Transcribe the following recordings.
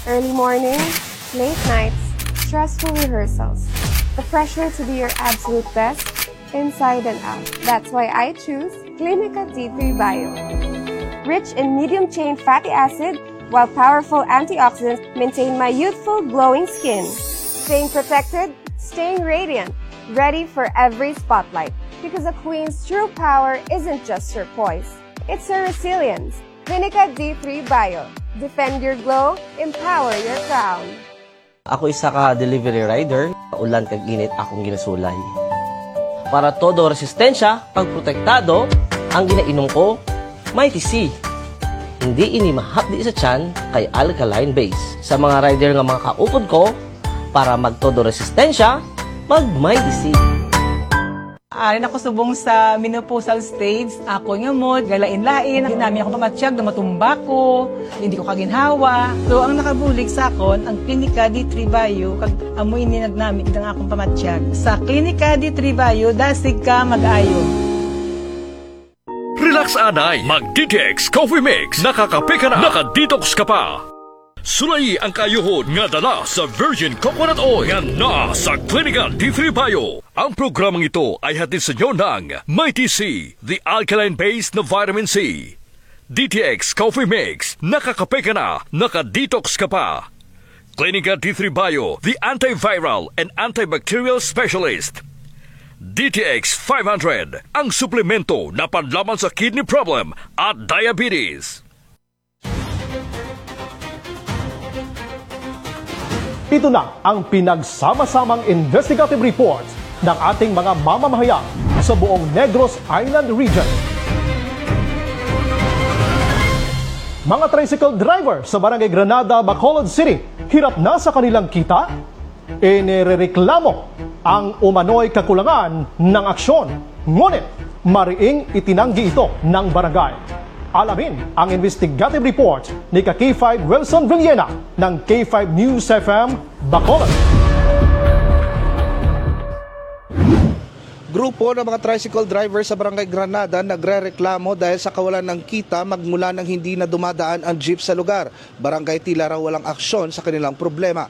Early mornings, late nights, stressful rehearsals. The pressure to be your absolute best, inside and out. That's why I choose Clinica D3 Bio. Rich in medium-chain fatty acid, while powerful antioxidants maintain my youthful, glowing skin. Staying protected, staying radiant, ready for every spotlight. Because a queen's true power isn't just her poise, it's her resilience. Clinica D3 Bio. Defend your glow, empower your crown. Ako isa ka delivery rider, ulan kag init akong ginasulay. Para todo resistensya, pagprotektado, ang ginainom ko, Mighty C. Hindi ini mahapdi sa tiyan kay alkaline base. Sa mga rider nga mga kaupod ko, para magtodo resistensya, mag Mighty C. Arin ako subong sa menopausal stage, ako nga mo, galain-lain, hindi namin ako pamatsyag, matumba ko, hindi ko kaginhawa. So ang nakabulig sa akon, ang Clinica D3 Bio, kag amoy ninag namin idang akong pamatsyag. Sa Clinica D3 Bio, dasig ka mag-ayo. Relax anay, mag-DTX Coffee Mix, nakakape ka na, naka-detox ka pa. Sulay ang kayuhod nga dala sa Virgin Coconut Oil nga na sa Clinica D3 Bio. Ang programang ito ay hatid sa inyo ng Mighty C, the alkaline-based na vitamin C. DTX Coffee Mix, nakakape ka na, naka-detox ka pa. Clinica D3 Bio, the antiviral and antibacterial specialist. DTX 500, ang suplemento na panlaban sa kidney problem at diabetes. Ito na ang pinagsama-samang investigative report ng ating mga mamamahayag sa buong Negros Island Region. Mga tricycle driver sa Barangay Granada, Bacolod City, hirap na sa kanilang kita? Inirereklamo ang umano'y kakulangan ng aksyon. Ngunit, mariing itinanggi ito ng barangay. Alamin ang investigative report ni K5 Wilson Villena ng K5 News FM, Bacolod. Grupo ng mga tricycle driver sa Barangay Granada nagrereklamo dahil sa kawalan ng kita magmula ng hindi na dumadaan ang jeep sa lugar. Barangay tila raw walang aksyon sa kanilang problema.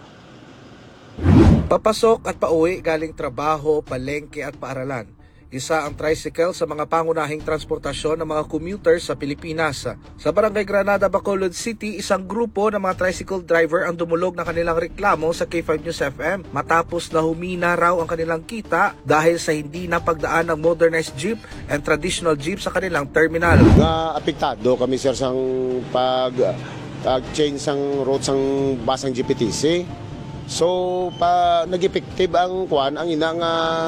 Papasok at pauwi galing trabaho, palengke at paaralan. Isa ang tricycle sa mga pangunahing transportasyon ng mga commuters sa Pilipinas. Sa Barangay Granada, Bacolod City, isang grupo ng mga tricycle driver ang dumulog na kanilang reklamo sa K5 News FM matapos na humina raw ang kanilang kita dahil sa hindi napagdaan ng modernized jeep and traditional jeep sa kanilang terminal. Apektado kami sir sang pag-change sang route sang basang GPTC. So, nag-effective ang inang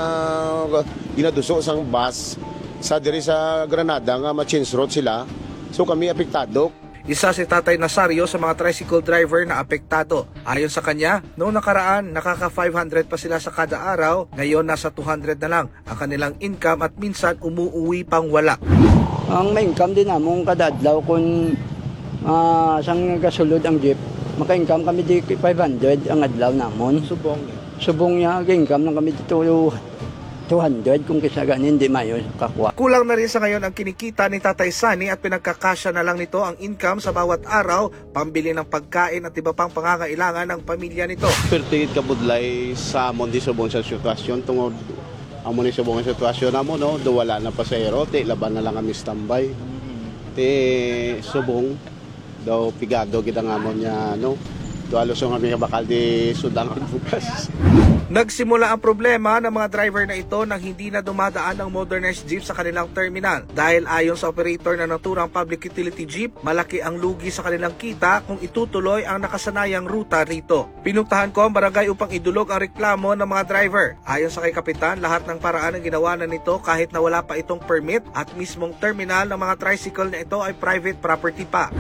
inaduso sang bus sa diri sa Granada nga ma-change route sila. So, kami apektado. Isa si Tatay Nazario sa mga tricycle driver na apektado. Ayon sa kanya, noong nakaraan, nakaka 500 pa sila sa kada araw. Ngayon, nasa 200 na lang ang kanilang income at minsan umuuwi pang wala. Ang may income din namong kada adlaw kung sang gasulod ang jeep. Maka-income kami di 500 ang adlaw namon. Subong niya, income lang kami dito 200 kung kisa ganin di mayo kakuha. Kulang na rin sa ngayon ang kinikita ni Tatay Sani at pinagkakasya na lang nito ang income sa bawat araw, pambili ng pagkain at iba pang pangangailangan ng pamilya nito. Pertigit kabudlay sa amon di subong sa sitwasyon tungod amon ni subong sa sitwasyon namo no, do wala na pasahero, ti laban na lang kami standby. Ti subong daw pigado kita nga mo niya, no? Dualo so nga mga bakal di sudang bukas. Nagsimula ang problema ng mga driver na ito nang hindi na dumadaan ang modernized jeep sa kanilang terminal. Dahil ayon sa operator na naturang public utility jeep, malaki ang lugi sa kanilang kita kung itutuloy ang nakasanayang ruta rito. Pinuntahan ko ang barangay upang idulog ang reklamo ng mga driver. Ayon sa kay Kapitan, lahat ng paraan ang ginawa na nito kahit na wala pa itong permit at mismong terminal ng mga tricycle na ito ay private property pa.